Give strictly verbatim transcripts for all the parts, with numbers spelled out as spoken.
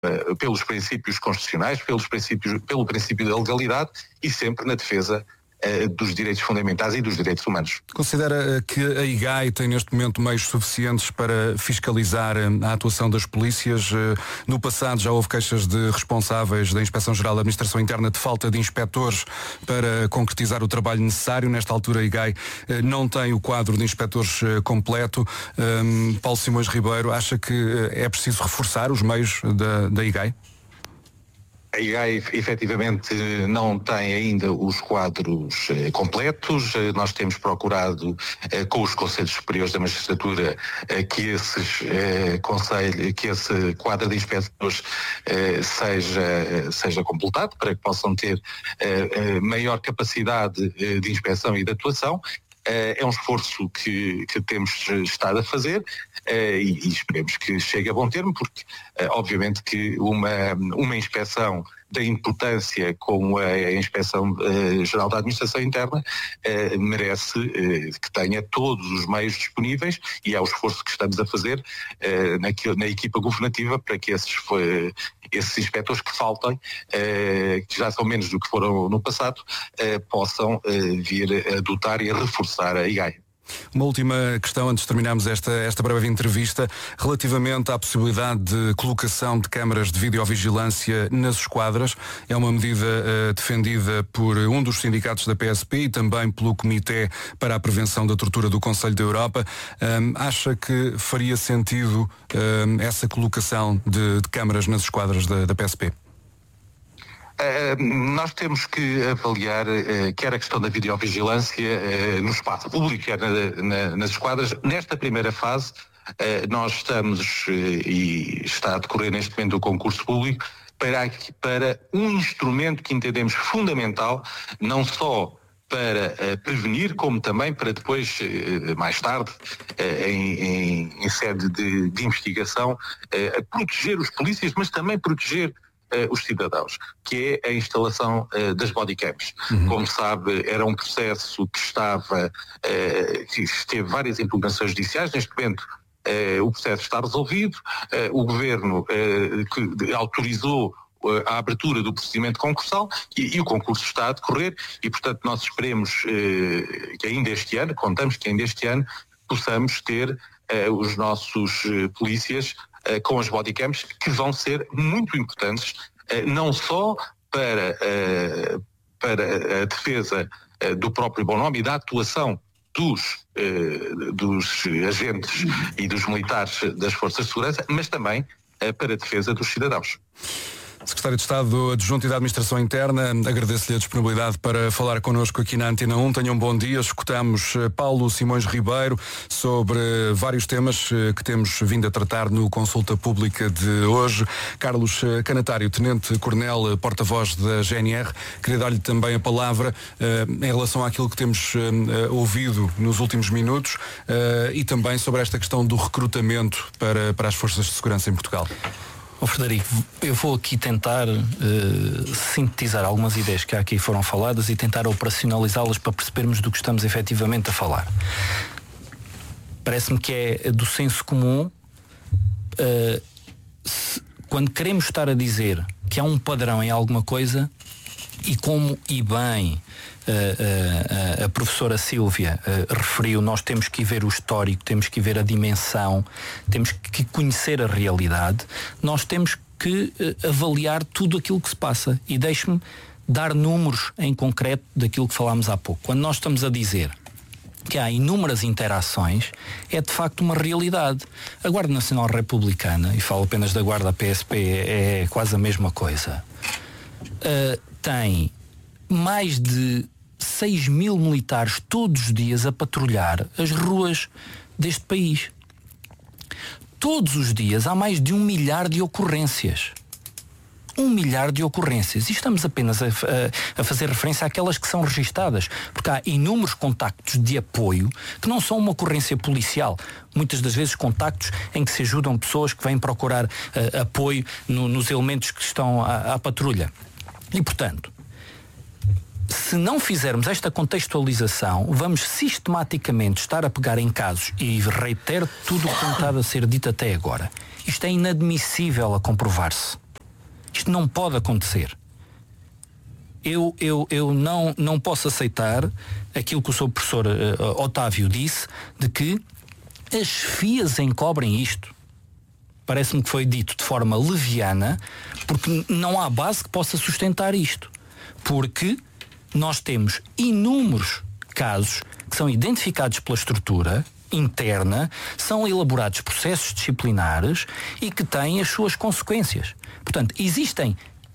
uh, pelos princípios constitucionais, pelos princípios, pelo princípio da legalidade e sempre na defesa dos direitos fundamentais e dos direitos humanos. Considera que a I G A I tem neste momento meios suficientes para fiscalizar a atuação das polícias? No passado já houve queixas de responsáveis da Inspeção-Geral da Administração Interna de falta de inspectores para concretizar o trabalho necessário. Nesta altura a I G A I não tem o quadro de inspectores completo. Um, Paulo Simões Ribeiro, acha que é preciso reforçar os meios da, da I G A I? A I G A I efetivamente não tem ainda os quadros eh, completos. Eh, nós temos procurado eh, com os Conselhos Superiores da Magistratura eh, que, esses, eh, conselho, que esse quadro de inspectores eh, seja, seja completado para que possam ter eh, eh, maior capacidade eh, de inspeção e de atuação. Uh, é um esforço que, que temos estado a fazer uh, e, e esperemos que chegue a bom termo, porque uh, obviamente que uma, uma inspeção da importância como a Inspeção uh, Geral da Administração Interna uh, merece uh, que tenha todos os meios disponíveis, e é o esforço que estamos a fazer uh, na, na equipa governativa para que esses, uh, esses inspectores que faltem, uh, que já são menos do que foram no passado, uh, possam uh, vir a adotar e a reforçar a I G A I. Uma última questão antes de terminarmos esta, esta breve entrevista, relativamente à possibilidade de colocação de câmaras de videovigilância nas esquadras. É uma medida uh, defendida por um dos sindicatos da P S P e também pelo Comitê para a Prevenção da Tortura do Conselho da Europa. Um, acha que faria sentido um, essa colocação de, de câmaras nas esquadras da, da P S P? Uh, nós temos que avaliar uh, quer a questão da videovigilância uh, no espaço público, quer na, na, nas esquadras. Nesta primeira fase, uh, nós estamos, uh, e está a decorrer neste momento o concurso público, para, para um instrumento que entendemos fundamental, não só para uh, prevenir, como também para depois, uh, mais tarde, uh, em, em, em sede de, de investigação, uh, proteger os polícias, mas também proteger Uh, os cidadãos, que é a instalação uh, das bodycams. Uhum. Como sabe, era um processo que estava, uh, que teve várias impugnações judiciais. Neste momento uh, o processo está resolvido, uh, o Governo uh, que autorizou uh, a abertura do procedimento concursal e, e o concurso está a decorrer e, portanto, nós esperemos uh, que ainda este ano, contamos que ainda este ano, possamos ter uh, os nossos uh, polícias Uh, com as bodycams, que vão ser muito importantes, uh, não só para, uh, para a defesa uh, do próprio bom nome e da atuação dos, uh, dos agentes e dos militares das forças de segurança, mas também uh, para a defesa dos cidadãos. Secretário de Estado Adjunto da Administração Interna, agradeço-lhe a disponibilidade para falar connosco aqui na Antena um. Tenham um bom dia. Escutamos Paulo Simões Ribeiro sobre vários temas que temos vindo a tratar no Consulta Pública de hoje. Carlos Canatário, Tenente Coronel, porta-voz da G N R, queria dar-lhe também a palavra uh, em relação àquilo que temos uh, ouvido nos últimos minutos uh, e também sobre esta questão do recrutamento para, para as forças de segurança em Portugal. Oh, Frederico, eu vou aqui tentar uh, sintetizar algumas ideias que aqui foram faladas e tentar operacionalizá-las para percebermos do que estamos efetivamente a falar. Parece-me que é do senso comum, uh, se, quando queremos estar a dizer que há um padrão em alguma coisa, e como e bem uh, uh, a professora Sílvia uh, referiu, nós temos que ir ver o histórico, temos que ir ver a dimensão, temos que conhecer a realidade, nós temos que uh, avaliar tudo aquilo que se passa. E deixe-me dar números em concreto daquilo que falámos há pouco. Quando nós estamos a dizer que há inúmeras interações, é de facto uma realidade. A Guarda Nacional Republicana, e falo apenas da Guarda P S P, é quase a mesma coisa, uh, tem mais de seis mil militares todos os dias a patrulhar as ruas deste país. Todos os dias há mais de um milhar de ocorrências. Um milhar de ocorrências. E estamos apenas a, a, a fazer referência àquelas que são registadas, porque há inúmeros contactos de apoio que não são uma ocorrência policial. Muitas das vezes contactos em que se ajudam pessoas que vêm procurar uh, apoio no, nos elementos que estão à, à patrulha. E, portanto, se não fizermos esta contextualização, vamos sistematicamente estar a pegar em casos, e reitero tudo o que tem estado a ser dito até agora. Isto é inadmissível a comprovar-se. Isto não pode acontecer. Eu, eu, eu não, não posso aceitar aquilo que o seu professor uh, Otávio disse, de que as F I As encobrem isto. Parece-me que foi dito de forma leviana, porque não há base que possa sustentar isto. Porque nós temos inúmeros casos que são identificados pela estrutura interna, são elaborados processos disciplinares e que têm as suas consequências. Portanto, existem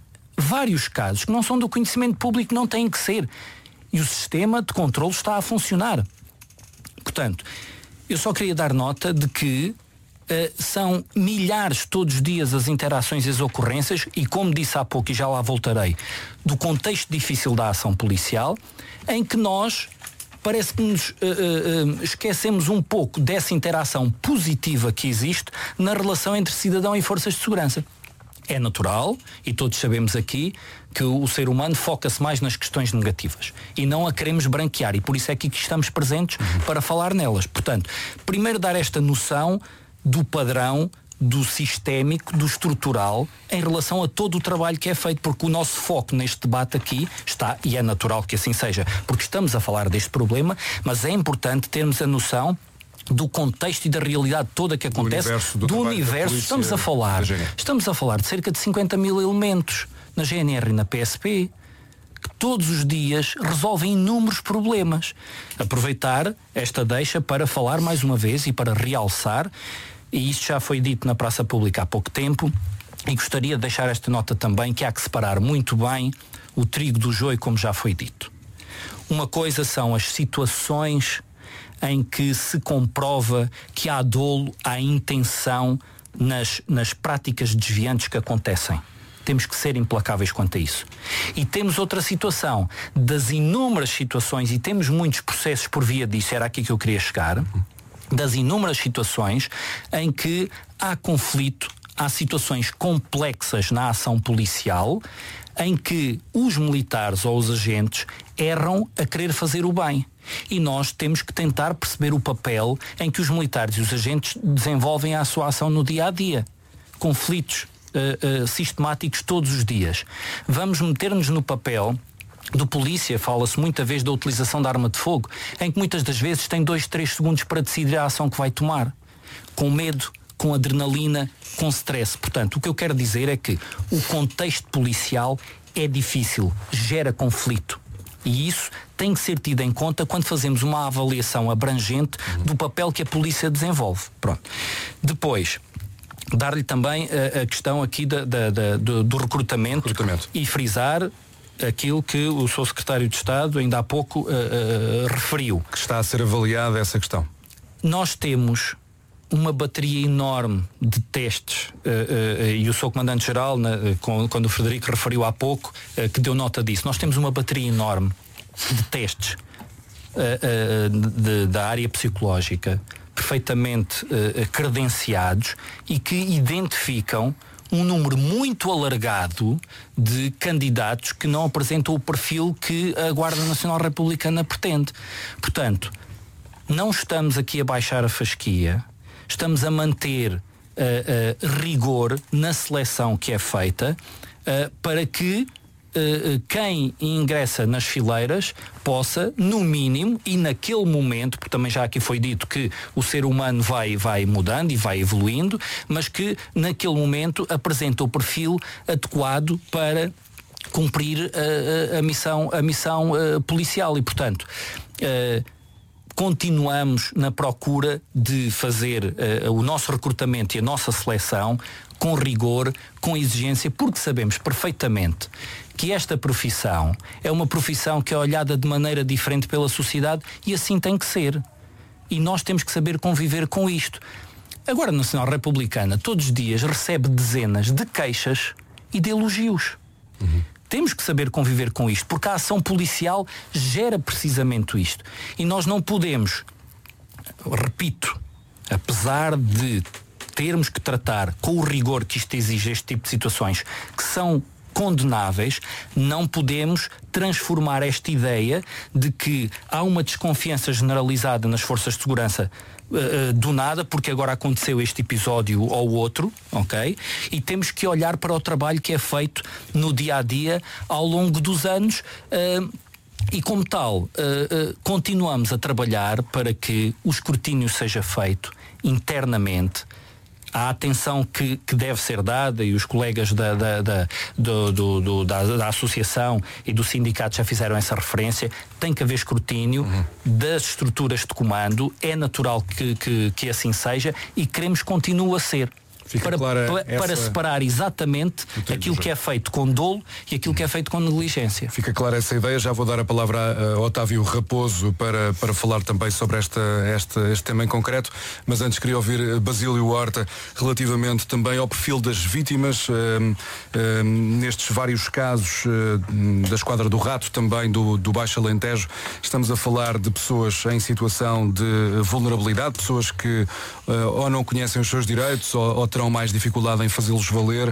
vários casos que não são do conhecimento público, não têm que ser. E o sistema de controle está a funcionar. Portanto, eu só queria dar nota de que uh, são milhares todos os dias as interações e as ocorrências, e como disse há pouco, e já lá voltarei, do contexto difícil da ação policial, em que nós parece que nos uh, uh, esquecemos um pouco dessa interação positiva que existe na relação entre cidadão e forças de segurança. É natural, e todos sabemos aqui, que o ser humano foca-se mais nas questões negativas e não a queremos branquear, e por isso é que aqui estamos presentes uhum. para falar nelas. Portanto, primeiro dar esta noção do padrão, do sistémico, do estrutural, em relação a todo o trabalho que é feito, porque o nosso foco neste debate aqui está, e é natural que assim seja, porque estamos a falar deste problema, mas é importante termos a noção do contexto e da realidade toda que acontece, do universo, do do universo polícia, estamos a falar estamos a falar de cerca de cinquenta mil elementos na G N R e na P S P que todos os dias resolvem inúmeros problemas. Aproveitar esta deixa para falar mais uma vez e para realçar, e isto já foi dito na praça pública há pouco tempo, e gostaria de deixar esta nota também, que há que separar muito bem o trigo do joio, como já foi dito. Uma coisa são as situações em que se comprova que há dolo, há intenção nas, nas práticas desviantes que acontecem. Temos que ser implacáveis quanto a isso. E temos outra situação, das inúmeras situações, e temos muitos processos por via disso, era aqui que eu queria chegar, das inúmeras situações em que há conflito, há situações complexas na ação policial, em que os militares ou os agentes erram a querer fazer o bem. E nós temos que tentar perceber o papel em que os militares e os agentes desenvolvem a sua ação no dia a dia. Conflitos uh, uh, sistemáticos todos os dias. Vamos meter-nos no papel do polícia, fala-se muita vez da utilização da arma de fogo, em que muitas das vezes tem dois, três segundos para decidir a ação que vai tomar. Com medo, com adrenalina, com stress. Portanto, o que eu quero dizer é que o contexto policial é difícil, gera conflito. E isso tem que ser tido em conta quando fazemos uma avaliação abrangente do papel que a polícia desenvolve. Pronto. Depois, dar-lhe também a, a questão aqui da, da, da, do, do recrutamento, recrutamento e frisar aquilo que o seu secretário de Estado ainda há pouco uh, uh, referiu. Que está a ser avaliada essa questão. Nós temos uma bateria enorme de testes uh, uh, e o seu comandante-geral, uh, quando o Frederico referiu há pouco, uh, que deu nota disso. Nós temos uma bateria enorme de testes uh, uh, de, da área psicológica, perfeitamente uh, credenciados e que identificam um número muito alargado de candidatos que não apresentam o perfil que a Guarda Nacional Republicana pretende. Portanto, não estamos aqui a baixar a fasquia, estamos a manter uh, uh, rigor na seleção que é feita uh, para que uh, quem ingressa nas fileiras possa, no mínimo, e naquele momento, porque também já aqui foi dito que o ser humano vai, vai mudando e vai evoluindo, mas que naquele momento apresenta o perfil adequado para cumprir uh, a missão, a missão uh, policial. E, portanto, uh, continuamos na procura de fazer uh, o nosso recrutamento e a nossa seleção com rigor, com exigência, porque sabemos perfeitamente que esta profissão é uma profissão que é olhada de maneira diferente pela sociedade e assim tem que ser. E nós temos que saber conviver com isto. A Guarda Nacional Republicana todos os dias recebe dezenas de queixas e de elogios. Uhum. Temos que saber conviver com isto, porque a ação policial gera precisamente isto. E nós não podemos, repito, apesar de termos que tratar com o rigor que isto exige este tipo de situações, que são condenáveis, não podemos transformar esta ideia de que há uma desconfiança generalizada nas forças de segurança uh, do nada, porque agora aconteceu este episódio ou outro, ok? E temos que olhar para o trabalho que é feito no dia a dia ao longo dos anos. Uh, E como tal, uh, uh, continuamos a trabalhar para que o escrutínio seja feito internamente. A atenção que, que deve ser dada, e os colegas da, da, da, do, do, do, da, da associação e do sindicato já fizeram essa referência, tem que haver escrutínio uhum. das estruturas de comando, é natural que, que, que assim seja, e queremos que continue a ser. Para, para, essa... para separar exatamente aquilo que é feito com dolo e aquilo que é feito com negligência. Fica clara essa ideia. Já vou dar a palavra a, a Otávio Raposo para, para falar também sobre esta, esta, este tema em concreto, mas antes queria ouvir Basílio Horta relativamente também ao perfil das vítimas, hum, hum, nestes vários casos hum, da Esquadra do Rato, também do, do Baixo Alentejo. Estamos a falar de pessoas em situação de vulnerabilidade, pessoas que uh, ou não conhecem os seus direitos ou, ou terão mais dificuldade em fazê-los valer.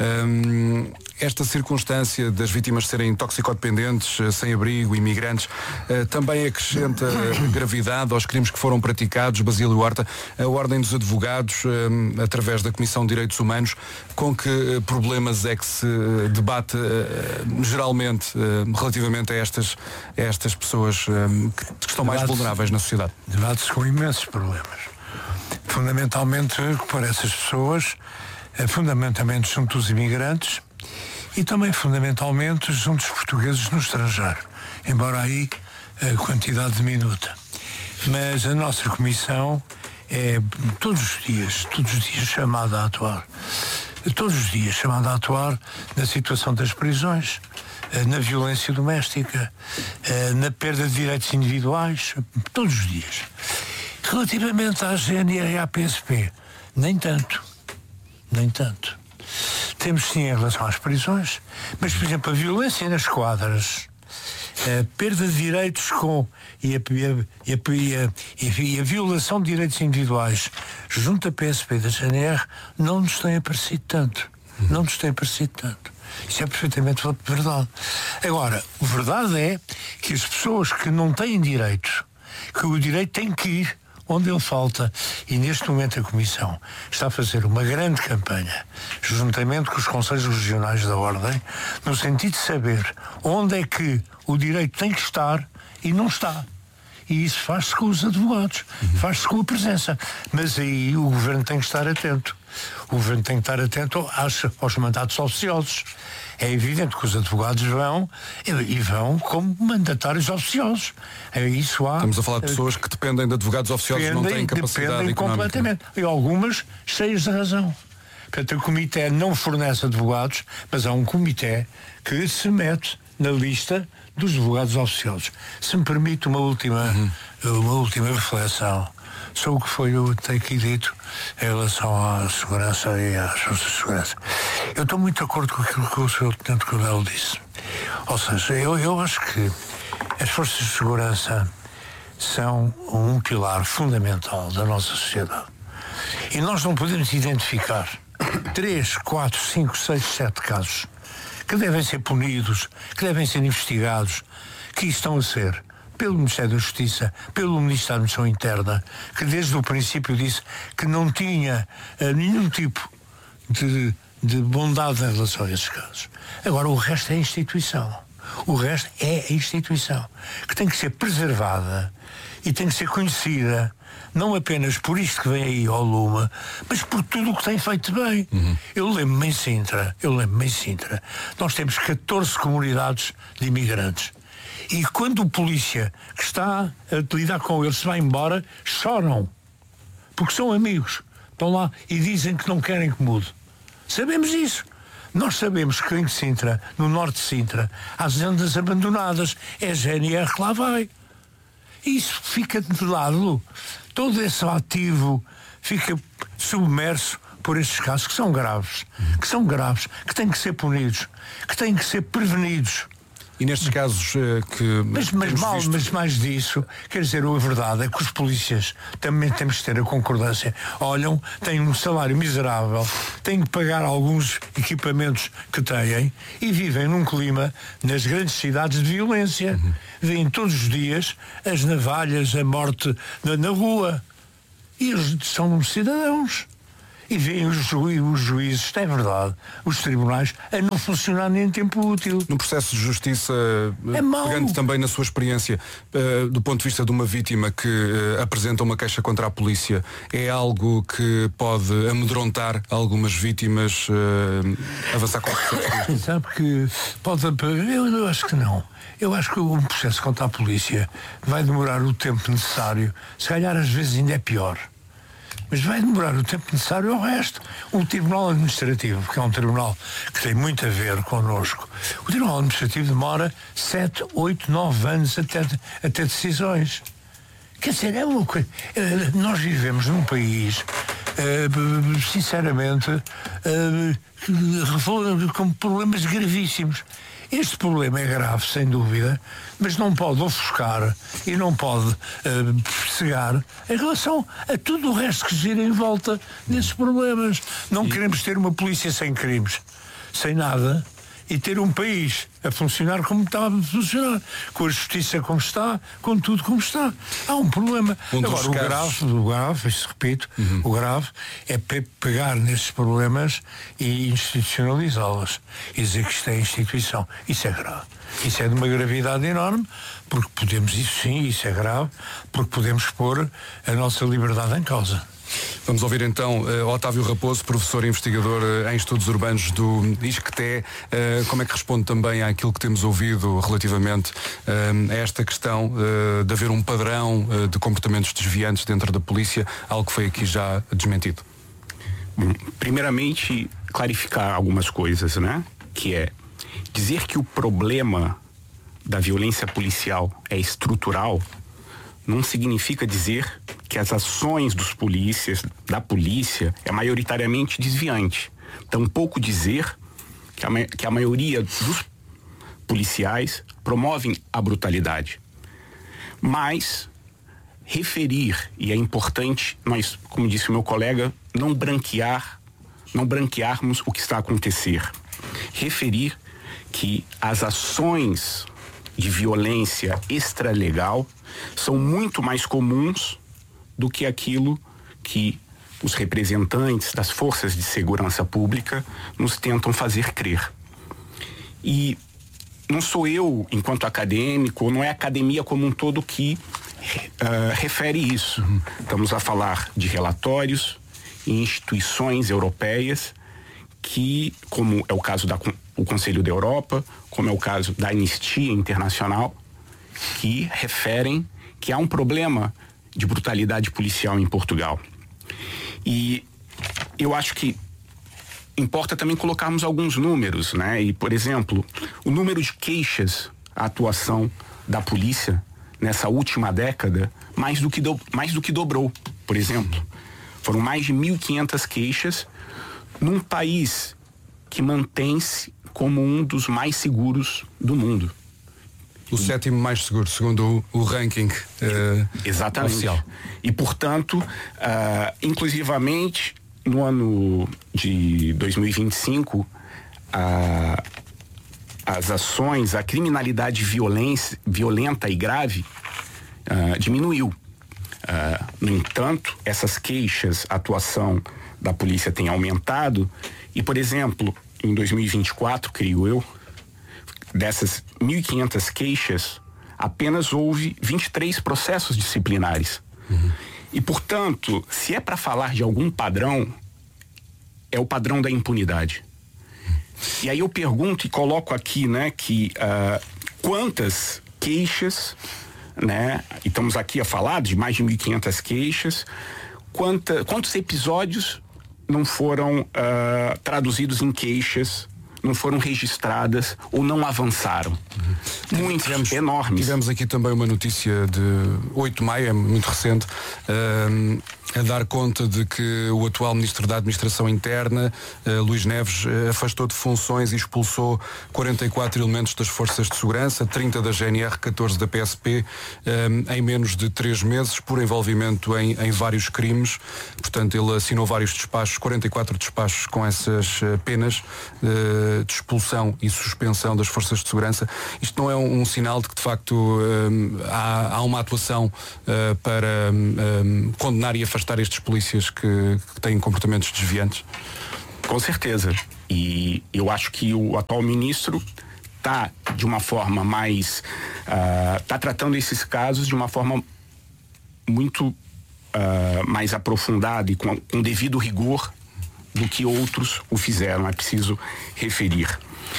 Um, esta circunstância das vítimas serem toxicodependentes, sem abrigo, imigrantes, uh, também acrescenta gravidade aos crimes que foram praticados. Basílio Horta, a Ordem dos Advogados, um, através da Comissão de Direitos Humanos, com que problemas é que se debate uh, geralmente uh, relativamente a estas, a estas pessoas um, que, que estão mais vulneráveis na sociedade? Debate-se com imensos problemas. Fundamentalmente para essas pessoas, fundamentalmente junto dos imigrantes e também fundamentalmente junto dos portugueses no estrangeiro, embora aí a quantidade diminuta. Mas a nossa comissão é todos os dias, todos os dias chamada a atuar. Todos os dias chamada a atuar na situação das prisões, na violência doméstica, na perda de direitos individuais, todos os dias. Relativamente à G N R e à P S P, nem tanto, nem tanto. Temos sim em relação às prisões, mas, por exemplo, a violência nas esquadras, a perda de direitos com e a, e a, e a, e a, a violação de direitos individuais junto à P S P e da G N R não nos tem aparecido tanto. Não nos tem aparecido tanto. Isso é perfeitamente verdade. Agora, a verdade é que as pessoas que não têm direitos, que o direito tem que ir onde ele falta, e neste momento a Comissão está a fazer uma grande campanha, juntamente com os Conselhos Regionais da Ordem, no sentido de saber onde é que o direito tem que estar e não está. E isso faz-se com os advogados, uhum. faz-se com a presença. Mas aí o Governo tem que estar atento. O Governo tem que estar atento aos, aos mandatos oficiosos. É evidente que os advogados vão e vão como mandatários oficiosos. É isso há. Estamos a falar de pessoas que dependem de advogados oficiosos, dependem, não têm capacidade dependem económica. Completamente. E algumas cheias de razão. Portanto, o comitê não fornece advogados, mas há um comitê que se mete na lista dos advogados oficiosos. Se me permite uma última, uhum. uma última reflexão sobre o que foi o que tenho aqui dito em relação à segurança e às forças de segurança. Eu estou muito de acordo com aquilo que o senhor Tenente Coronel disse. Ou seja, eu, eu acho que as forças de segurança são um pilar fundamental da nossa sociedade. E nós não podemos identificar três, quatro, cinco, seis, sete casos que devem ser punidos, que devem ser investigados, que estão a ser pelo Ministério da Justiça, pelo Ministro da Administração Interna, que desde o princípio disse que não tinha uh, nenhum tipo de, de bondade em relação a esses casos. Agora, o resto é a instituição. O resto é a instituição, que tem que ser preservada e tem que ser conhecida, não apenas por isto que vem aí ao lume, mas por tudo o que tem feito bem. Uhum. Eu lembro-me em Sintra, eu lembro-me em Sintra, nós temos catorze comunidades de imigrantes. E quando o polícia que está a lidar com eles se vai embora, choram. Porque são amigos. Estão lá e dizem que não querem que mude. Sabemos isso. Nós sabemos que em Sintra, no norte de Sintra, há zendas abandonadas. É a G N R que lá vai. E isso fica de lado. Todo esse ativo fica submerso por estes casos que são graves. Que são graves. Que têm que ser punidos. Que têm que ser prevenidos. E nestes casos uh, que... Mas, mas, mal, visto... mas mais disso, quer dizer, a verdade é que os polícias também temos que ter a concordância. Olham, têm um salário miserável, têm que pagar alguns equipamentos que têm e vivem num clima, nas grandes cidades, de violência. Uhum. Vêem todos os dias as navalhas, a morte na, na rua. E eles são cidadãos. E veem os, ju os juízes, é verdade, os tribunais, a não funcionar nem em tempo útil. No processo de justiça, é pegando também na sua experiência, uh, do ponto de vista de uma vítima que uh, apresenta uma queixa contra a polícia, é algo que pode amedrontar algumas vítimas, uh, avançar com o Sabe que pode... Eu, eu acho que não. Eu acho que um processo contra a polícia vai demorar o tempo necessário, se calhar às vezes ainda é pior. Mas vai demorar o tempo necessário ao resto. O Tribunal Administrativo, que é um tribunal que tem muito a ver connosco, o Tribunal Administrativo demora sete, oito, nove anos até, até decisões. Quer dizer, é uma coisa. Nós vivemos num país, sinceramente, com problemas gravíssimos. Este problema é grave, sem dúvida, mas não pode ofuscar e não pode uh, cegar em relação a tudo o resto que gira em volta desses problemas. Não e... queremos ter uma polícia sem crimes, sem nada, e ter um país a funcionar como está a funcionar, com a justiça como está, com tudo como está. Há um problema. Um Agora, o casos... grave, o grave, isso repito, uhum. o grave é pegar nesses problemas e institucionalizá-los. E dizer que isto é instituição. Isso é grave. Isso é de uma gravidade enorme, porque podemos, isso sim, isso é grave, porque podemos pôr a nossa liberdade em causa. Vamos ouvir então uh, Otávio Raposo, professor e investigador uh, em estudos urbanos do ISCTE. Uh, como é que responde também àquilo que temos ouvido relativamente uh, a esta questão uh, de haver um padrão uh, de comportamentos desviantes dentro da polícia, algo que foi aqui já desmentido? Bom, primeiramente, clarificar algumas coisas, né? Que é dizer que o problema da violência policial é estrutural não significa dizer que as ações dos polícias, da polícia, é maioritariamente desviante. Tampouco dizer que a, que a maioria dos policiais promovem a brutalidade. Mas referir, e é importante nós, como disse o meu colega, não branquear, não branquearmos o que está a acontecer. Referir que as ações de violência extralegal são muito mais comuns do que aquilo que os representantes das forças de segurança pública nos tentam fazer crer. E não sou eu, enquanto acadêmico, não é a academia como um todo que uh, refere isso. Uhum. Estamos a falar de relatórios e instituições europeias que, como é o caso da o Conselho da Europa, como é o caso da Anistia Internacional, que referem que há um problema de brutalidade policial em Portugal. E eu acho que importa também colocarmos alguns números, né? E, por exemplo, o número de queixas à atuação da polícia nessa última década, mais do que, do, mais do que dobrou, por exemplo. Foram mais de mil e quinhentas queixas num país que mantém-se como um dos mais seguros do mundo. O e... sétimo mais seguro, segundo o, o ranking uh, Exatamente. Oficial. E, portanto, uh, inclusivamente, no ano de dois mil e vinte e cinco, uh, as ações, a criminalidade violência, violenta e grave uh, diminuiu. Uh, no entanto, essas queixas, a atuação da polícia tem aumentado e, por exemplo, em dois mil e vinte e quatro, creio eu, dessas mil e quinhentas queixas, apenas houve vinte e três processos disciplinares. Uhum. E, portanto, se é para falar de algum padrão, é o padrão da impunidade. E aí eu pergunto e coloco aqui, né, que uh, quantas queixas, né, e estamos aqui a falar de mais de mil e quinhentas queixas, quanta, quantos episódios não foram uh, traduzidos em queixas não foram registradas ou não avançaram. Uhum. Muitos, tivemos, enormes. Tivemos aqui também uma notícia de oito de maio, é muito recente, uh, a dar conta de que o atual Ministro da Administração Interna, uh, Luís Neves, uh, afastou de funções e expulsou quarenta e quatro elementos das Forças de Segurança, trinta da G N R, catorze da P S P, um, em menos de três meses, por envolvimento em, em vários crimes. Portanto, ele assinou vários despachos, quarenta e quatro despachos com essas uh, penas uh, de expulsão e suspensão das Forças de Segurança. Isto não é um, um sinal de que, de facto, um, há, há uma atuação uh, para um, condenar e afastar estes polícias que, que têm comportamentos desviantes? Com certeza. E eu acho que o atual ministro está de uma forma mais está uh, tratando esses casos de uma forma muito uh, mais aprofundada e com, com devido rigor do que outros o fizeram, é preciso referir.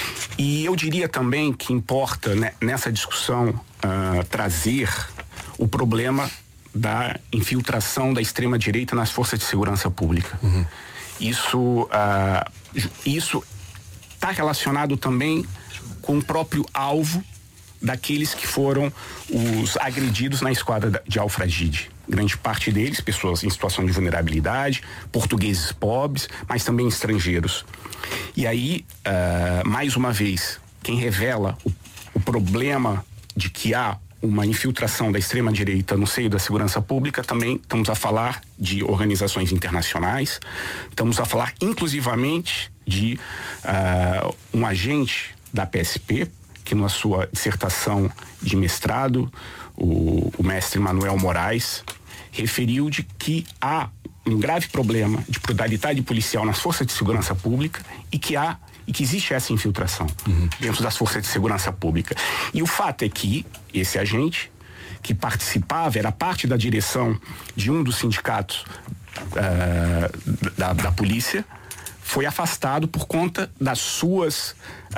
E eu diria também que importa, né, nessa discussão uh, trazer o problema da infiltração da extrema-direita nas forças de segurança pública. Uhum. Isso uh, isso está relacionado também com o próprio alvo daqueles que foram os agredidos na esquadra de Al-Fragide. Grande parte deles, pessoas em situação de vulnerabilidade, portugueses pobres, mas também estrangeiros. E aí, uh, mais uma vez, quem revela o, o problema de que há uma infiltração da extrema-direita no seio da segurança pública, também estamos a falar de organizações internacionais, estamos a falar inclusivamente de uh, um agente da P S P, que na sua dissertação de mestrado, o, o mestre Manuel Moraes, referiu de que há um grave problema de brutalidade policial nas forças de segurança pública e que há e que existe essa infiltração uhum. dentro das forças de segurança pública. E o fato é que esse agente que participava, era parte da direção de um dos sindicatos uh, da, da polícia, foi afastado por conta das suas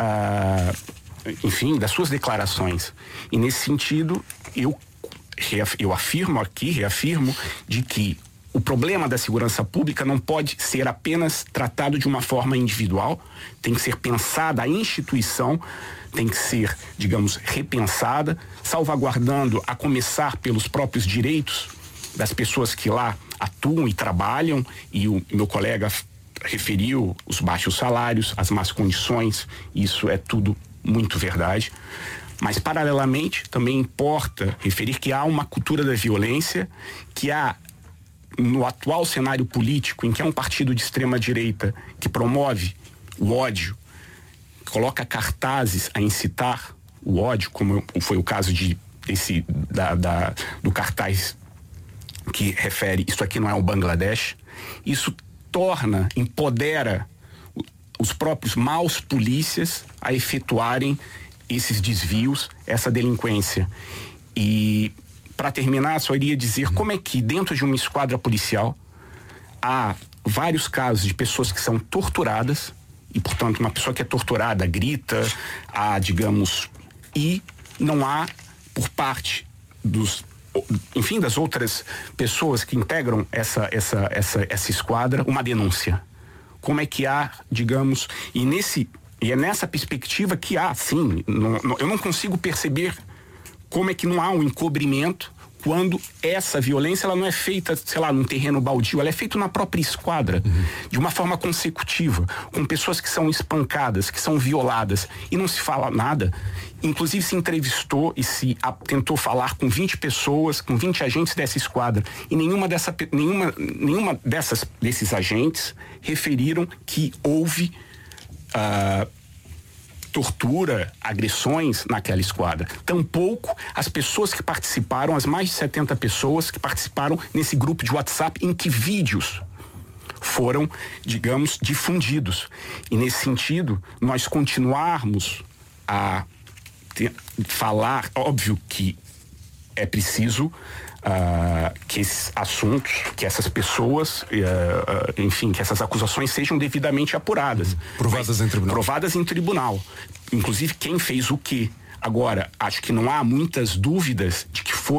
uh, enfim, das suas declarações. E nesse sentido, eu, eu afirmo aqui, reafirmo, de que o problema da segurança pública não pode ser apenas tratado de uma forma individual, tem que ser pensada, a instituição tem que ser, digamos, repensada, salvaguardando, a começar pelos próprios direitos das pessoas que lá atuam e trabalham, e o meu colega referiu os baixos salários, as más condições, isso é tudo muito verdade. Mas, paralelamente, também importa referir que há uma cultura da violência, que há no atual cenário político, em que é um partido de extrema-direita que promove o ódio, coloca cartazes a incitar o ódio, como foi o caso de, esse, da, da, do cartaz que refere isso aqui não é o Bangladesh, isso torna, empodera os próprios maus polícias a efetuarem esses desvios, essa delinquência. E para terminar, só iria dizer como é que dentro de uma esquadra policial há vários casos de pessoas que são torturadas e, portanto, uma pessoa que é torturada grita, há, digamos, e não há por parte dos, enfim, das outras pessoas que integram essa, essa, essa, essa esquadra uma denúncia. Como é que há, digamos, e nesse e é nessa perspectiva que há, sim, não, não, eu não consigo perceber como é que não há um encobrimento quando essa violência ela não é feita, sei lá, num terreno baldio, ela é feita na própria esquadra, uhum. de uma forma consecutiva, com pessoas que são espancadas, que são violadas, e não se fala nada. Inclusive se entrevistou e se a, tentou falar com vinte pessoas, com vinte agentes dessa esquadra, e nenhuma, dessa, nenhuma, nenhuma dessas, desses agentes referiram que houve uh, tortura, agressões naquela esquadra. Tampouco as pessoas que participaram, as mais de setenta pessoas que participaram nesse grupo de WhatsApp em que vídeos foram, digamos, difundidos. E nesse sentido, nós continuarmos a ter, falar, óbvio que é preciso Uh, que esses assuntos, que essas pessoas, uh, uh, enfim, que essas acusações sejam devidamente apuradas. Provadas em tribunal. Provadas em tribunal. Inclusive quem fez o quê. Agora, acho que não há muitas dúvidas de que foi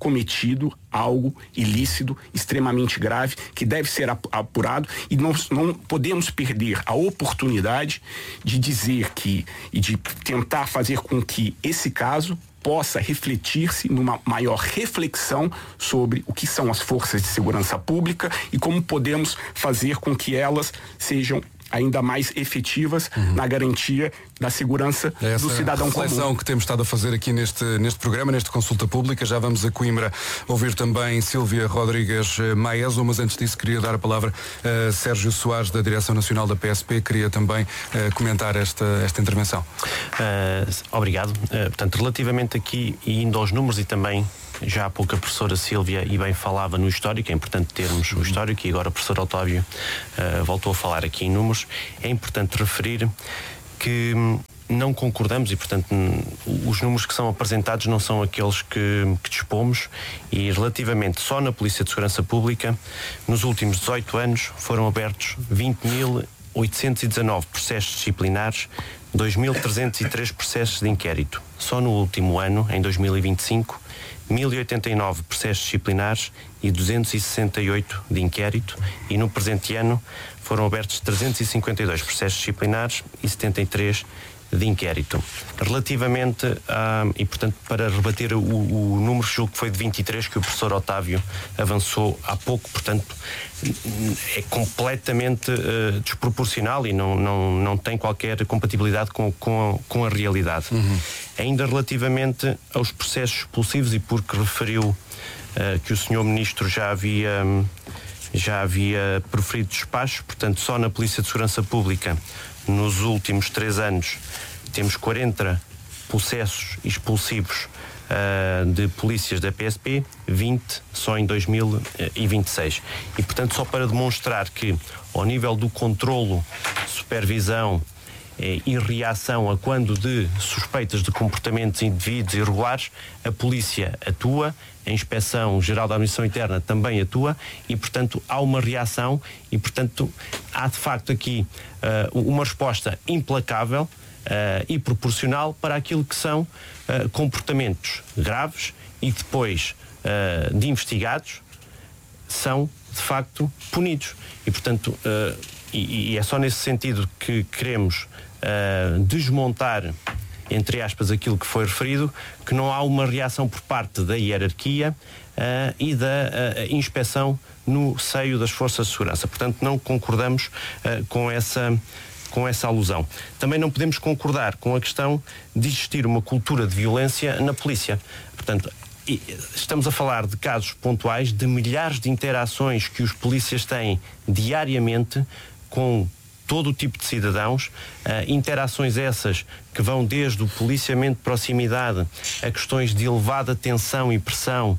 cometido algo ilícito, extremamente grave, que deve ser apurado, e nós não podemos perder a oportunidade de dizer que, e de tentar fazer com que esse caso possa refletir-se numa maior reflexão sobre o que são as forças de segurança pública e como podemos fazer com que elas sejam ainda mais efetivas uhum. na garantia da segurança Essa do cidadão comum. Essa reflexão que temos estado a fazer aqui neste, neste programa, nesta consulta pública. Já vamos a Coimbra ouvir também Sílvia Rodrigues Maeso, mas antes disso queria dar a palavra a Sérgio Soares, da Direção Nacional da P S P. Queria também uh, comentar esta, esta intervenção. Uh, obrigado. Uh, portanto, relativamente aqui, e indo aos números, e também já há pouco a professora Sílvia e bem falava no histórico, é importante termos o histórico, e agora o professor Otávio uh, voltou a falar aqui em números. É importante referir que não concordamos e, portanto, os números que são apresentados não são aqueles que, que dispomos, e relativamente só na Polícia de Segurança Pública, nos últimos dezoito anos foram abertos vinte mil oitocentos e dezanove processos disciplinares, dois mil trezentos e três processos de inquérito. Só no último ano, em dois mil e vinte e cinco, mil e oitenta e nove processos disciplinares e duzentos e sessenta e oito de inquérito, e no presente ano foram abertos trezentos e cinquenta e dois processos disciplinares e setenta e três de inquérito. Relativamente a, e portanto para rebater o, o número, julgo que foi de vinte e três que o professor Otávio avançou há pouco, portanto é completamente uh, desproporcional e não, não, não tem qualquer compatibilidade com, com, a, com a realidade. Uhum. Ainda relativamente aos processos expulsivos, e porque referiu uh, que o senhor Ministro já havia já havia proferido despachos, portanto só na Polícia de Segurança Pública nos últimos três anos temos quarenta processos expulsivos uh, de polícias da P S P, vinte só em dois mil e vinte e seis. E, portanto, só para demonstrar que, ao nível do controlo, supervisão eh, e reação a quando de suspeitas de comportamentos indevidos e irregulares, a polícia atua, a Inspeção-Geral da Administração Interna também atua, e, portanto, há uma reação e, portanto, há de facto aqui uh, uma resposta implacável uh, e proporcional para aquilo que são uh, comportamentos graves e depois uh, de investigados são, de facto, punidos. E, portanto, uh, e, e é só nesse sentido que queremos uh, desmontar, entre aspas, aquilo que foi referido, que não há uma reação por parte da hierarquia uh, e da uh, inspeção no seio das forças de segurança. Portanto, não concordamos uh, com essa, com essa alusão. Também não podemos concordar com a questão de existir uma cultura de violência na polícia. Portanto, estamos a falar de casos pontuais, de milhares de interações que os polícias têm diariamente com todo o tipo de cidadãos, uh, interações essas que vão desde o policiamento de proximidade a questões de elevada tensão e pressão,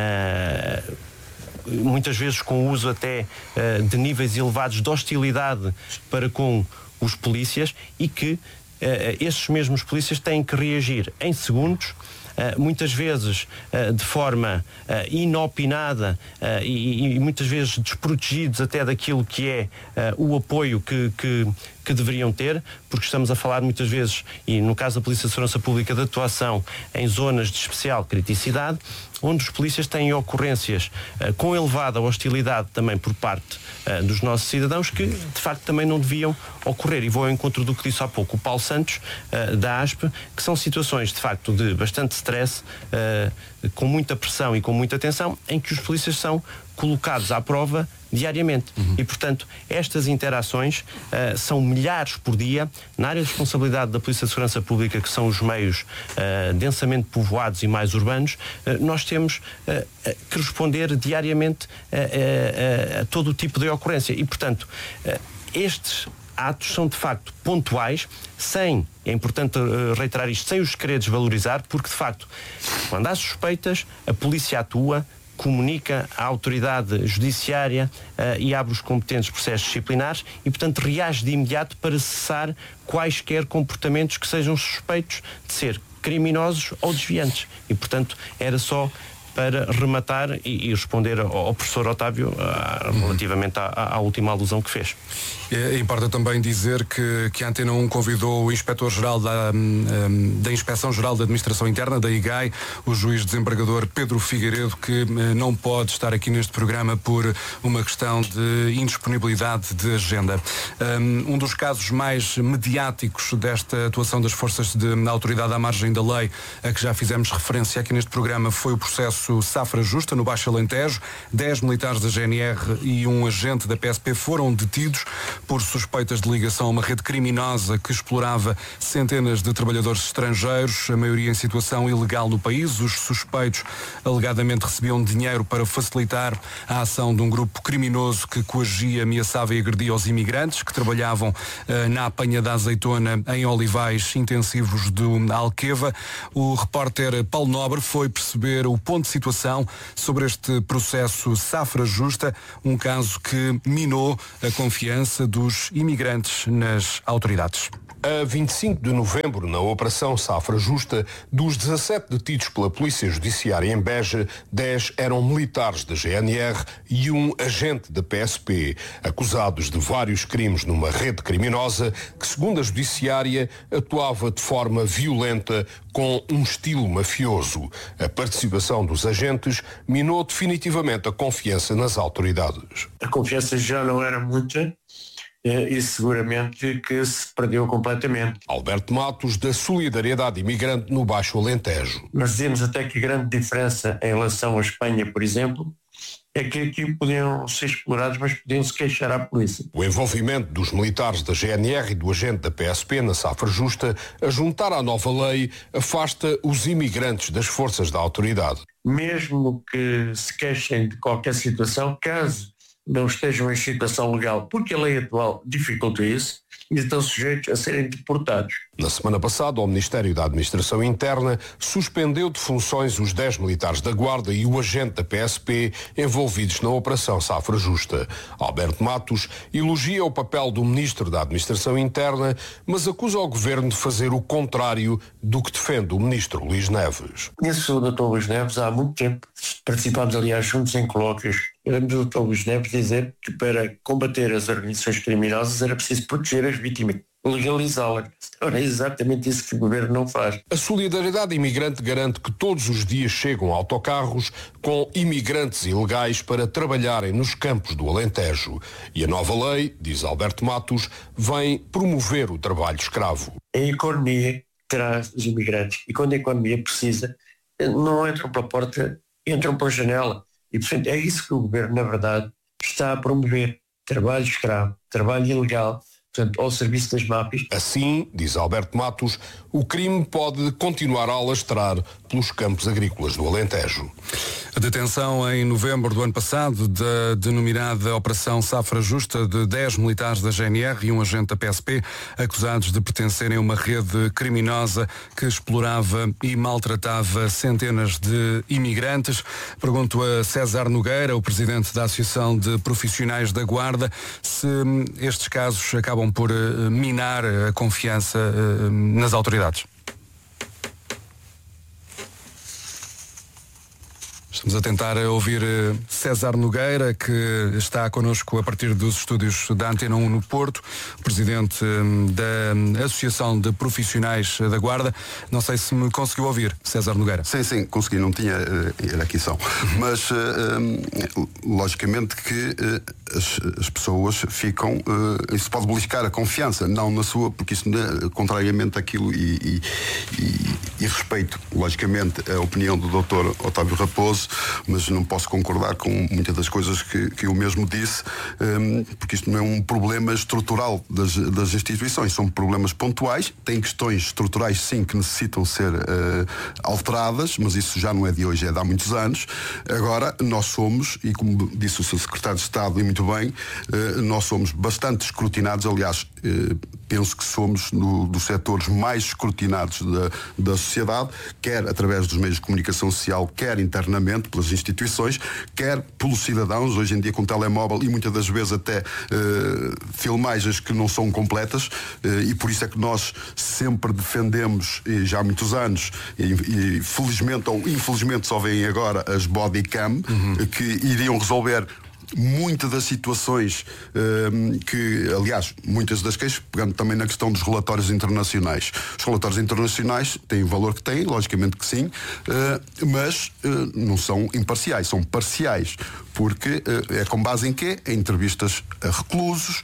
uh, muitas vezes com o uso até uh, de níveis elevados de hostilidade para com os polícias, e que uh, esses mesmos polícias têm que reagir em segundos, Uh, muitas vezes uh, de forma uh, inopinada uh, e, e muitas vezes desprotegidos até daquilo que é uh, o apoio que, que, que deveriam ter, porque estamos a falar muitas vezes, e no caso da Polícia de Segurança Pública, de atuação em zonas de especial criticidade, onde os polícias têm ocorrências uh, com elevada hostilidade também por parte uh, dos nossos cidadãos, que de facto também não deviam ocorrer. E vou ao encontro do que disse há pouco o Paulo Santos, uh, da A S P, que são situações de facto de bastante stress, uh, com muita pressão e com muita tensão, em que os polícias são colocados à prova diariamente. Uhum. E, portanto, estas interações uh, são milhares por dia. Na área de responsabilidade da Polícia de Segurança Pública, que são os meios uh, densamente povoados e mais urbanos, uh, nós temos uh, que responder diariamente a, a, a, a todo o tipo de ocorrência. E, portanto, uh, estes atos são de facto pontuais, sem, é importante uh, reiterar isto, sem os querer desvalorizar, porque de facto, quando há suspeitas, a polícia atua, comunica à autoridade judiciária uh, e abre os competentes processos disciplinares e, portanto, reage de imediato para cessar quaisquer comportamentos que sejam suspeitos de ser criminosos ou desviantes. E, portanto, era só para rematar e, e responder ao, ao professor Otávio uh, relativamente à, à última alusão que fez. É, importa também dizer que, que a Antena um convidou o Inspetor-Geral da, um, da Inspeção-Geral da Administração Interna, da I G A I, o juiz desembargador Pedro Figueiredo, que uh, não pode estar aqui neste programa por uma questão de indisponibilidade de agenda. Um, um dos casos mais mediáticos desta atuação das forças de autoridade à margem da lei, a que já fizemos referência aqui neste programa, foi o processo Safra Justa, no Baixo Alentejo. Dez militares da G N R e um agente da P S P foram detidos por suspeitas de ligação a uma rede criminosa que explorava centenas de trabalhadores estrangeiros, a maioria em situação ilegal no país. Os suspeitos alegadamente recebiam dinheiro para facilitar a ação de um grupo criminoso que coagia, ameaçava e agredia os imigrantes que trabalhavam uh, na apanha da azeitona em olivais intensivos do Alqueva. O repórter Paulo Nobre foi perceber o ponto de situação sobre este processo Safra Justa, um caso que minou a confiança dos imigrantes nas autoridades. A vinte e cinco de novembro, na Operação Safra Justa, dos dezassete detidos pela Polícia Judiciária em Beja, dez eram militares da G N R e um agente da P S P, acusados de vários crimes numa rede criminosa que, segundo a Judiciária, atuava de forma violenta com um estilo mafioso. A participação dos agentes minou definitivamente a confiança nas autoridades. A confiança já não era muita, e seguramente que se perdeu completamente. Alberto Matos, da Solidariedade Imigrante no Baixo Alentejo. Nós dizemos até que a grande diferença em relação à Espanha, por exemplo, é que aqui podiam ser explorados, mas podiam se queixar à polícia. O envolvimento dos militares da G N R e do agente da P S P na Safra Justa, a juntar à nova lei, afasta os imigrantes das forças da autoridade. Mesmo que se queixem de qualquer situação, caso não estejam em situação legal, porque a lei atual dificulta isso, e estão sujeitos a serem deportados. Na semana passada, o Ministério da Administração Interna suspendeu de funções os dez militares da Guarda e o agente da P S P envolvidos na Operação Safra Justa. Alberto Matos elogia o papel do Ministro da Administração Interna, mas acusa o Governo de fazer o contrário do que defende o Ministro Luís Neves. Conheço o doutor Luís Neves há muito tempo, participámos aliás juntos em colóquios. Eu lembro do doutor Luís Neves dizer que para combater as organizações criminosas era preciso proteger as vítimas, legalizá-las. Ora, é exatamente isso que o Governo não faz. A Solidariedade Imigrante garante que todos os dias chegam autocarros com imigrantes ilegais para trabalharem nos campos do Alentejo. E a nova lei, diz Alberto Matos, vem promover o trabalho escravo. A economia traz os imigrantes e quando a economia precisa, não entram pela porta, entram pela janela. E, portanto, é isso que o Governo, na verdade, está a promover. Trabalho escravo, trabalho ilegal, portanto, ao serviço das máfias. Assim, diz Alberto Matos, o crime pode continuar a alastrar pelos campos agrícolas do Alentejo. A detenção em novembro do ano passado da denominada Operação Safra Justa de dez militares da G N R e um agente da P S P acusados de pertencerem a uma rede criminosa que explorava e maltratava centenas de imigrantes. Pergunto a César Nogueira, o presidente da Associação de Profissionais da Guarda, se estes casos acabam por minar a confiança nas autoridades. Estamos a tentar ouvir César Nogueira, que está connosco a partir dos estúdios da Antena um no Porto, presidente da Associação de Profissionais da Guarda. Não sei se me conseguiu ouvir, César Nogueira. Sim, sim, consegui, não tinha uh, aqui som. Mas, uh, um, logicamente que uh, as, as pessoas ficam... Uh, isso pode beliscar a confiança, não na sua, porque isso, uh, contrariamente àquilo, e, e, e, e respeito, logicamente, a opinião do doutor Otávio Raposo, mas não posso concordar com muitas das coisas que, que eu mesmo disse, um, porque isto não é um problema estrutural das, das instituições, são problemas pontuais, tem questões estruturais sim que necessitam ser uh, alteradas, mas isso já não é de hoje, é de há muitos anos. Agora, nós somos, e como disse o seu secretário de Estado e muito muito bem, nós somos bastante escrutinados, aliás, penso que somos no, dos setores mais escrutinados da, da sociedade, quer através dos meios de comunicação social, quer internamente pelas instituições, quer pelos cidadãos, hoje em dia com telemóvel e muitas das vezes até uh, filmagens que não são completas, uh, e por isso é que nós sempre defendemos, e já há muitos anos, e, e felizmente ou infelizmente só vêm agora as body cam, uhum. que iriam resolver muitas das situações um, que, aliás, muitas das queixas, pegando também na questão dos relatórios internacionais. Os relatórios internacionais têm o valor que têm, logicamente que sim, uh, mas uh, não são imparciais, são parciais, porque uh, é com base em quê? Em entrevistas a reclusos,